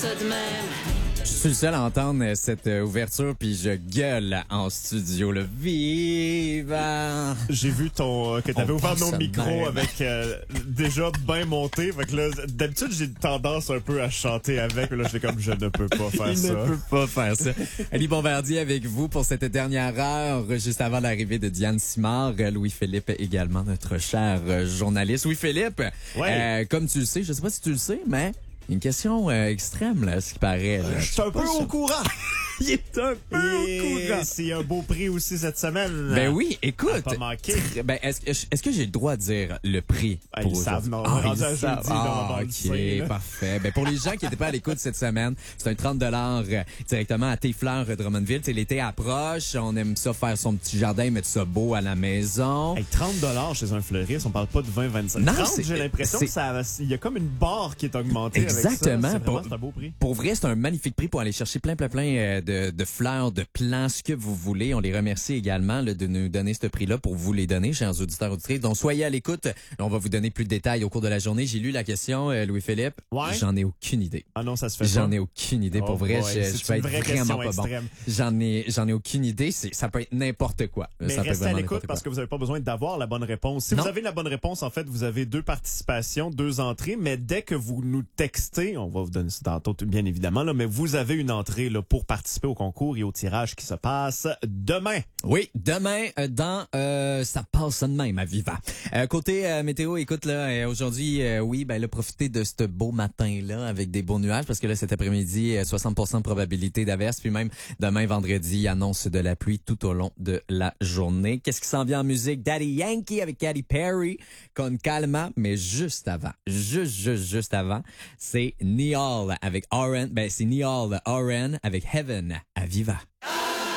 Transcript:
ça de même. Je suis le seul à entendre cette ouverture, puis je gueule en studio. Le Viva! J'ai vu que t'avais On ouvert pense nos ça de micros même. avec déjà bien monté. Fait que là, d'habitude, j'ai tendance un peu à chanter avec. Mais là, j'étais comme, je ne peux pas faire Il ça. ne peut pas faire ça. Ali Bombardier avec vous pour cette dernière heure, juste avant l'arrivée de Diane Simard. Louis-Philippe également, notre cher journaliste. Louis-Philippe, Ouais. comme tu le sais, je sais pas si tu le sais, mais une question extrême, là, ce qui paraît. Là. Je suis un peu au courant. Il est un peu au courant. C'est un beau prix aussi cette semaine. Ben oui, À écoute. pas manquer. Ben, est-ce que j'ai le droit de dire le prix Ben, ils pour savent, aujourd'hui? non. Ah, Rendu ils à jeudi, savent. là, on va le OK, dire, là. parfait. Ben, pour les gens qui n'étaient pas à l'écoute cette semaine, c'est un 30 directement à Téfleur, Drummondville. Tu sais, l'été approche, on aime ça faire son petit jardin, mettre ça beau à la maison. Hey, 30 chez un fleuriste, on parle pas de 20-25. Non, 30, c'est- j'ai l'impression c'est- que il y a comme une barre qui est augmentée. Exactement. Avec ça. C'est un beau prix. Pour vrai, c'est un magnifique prix pour aller chercher plein de fleurs, de plants, ce que vous voulez. On les remercie également là, de nous donner ce prix-là pour vous les donner, chers auditeurs auditrices. Donc, soyez à l'écoute. On va vous donner plus de détails au cours de la journée. J'ai lu la question, Louis-Philippe. Ouais. J'en ai aucune idée. Ah non, ça se fait J'en pas. ai aucune idée. Oh Pour vrai, boy, je c'est peux une être vraie vraiment question pas bon. extrême. J'en ai aucune idée. Ça peut être n'importe quoi. Mais ça peut restez à vraiment l'écoute n'importe parce quoi. que vous n'avez pas besoin d'avoir la bonne réponse. Si Non. vous avez la bonne réponse, en fait, vous avez 2 participations, 2 entrées, mais dès que vous nous textez, on va vous donner ça tantôt, bien évidemment, là, mais vous avez une entrée là, pour participer au concours et au tirage qui se passe demain. Oui, demain dans ça passe de même à Viva. Côté météo, écoute là, aujourd'hui, oui, ben là, profitez de ce beau matin là avec des beaux nuages parce que là cet après-midi, 60% de probabilité d'averse, puis même demain vendredi, annonce de la pluie tout au long de la journée. Qu'est-ce qui s'en vient en musique? Daddy Yankee avec Katy Perry, Con Calma, mais juste avant, juste avant, c'est Neal avec RN, ben c'est Neal RN avec Heaven à Viva.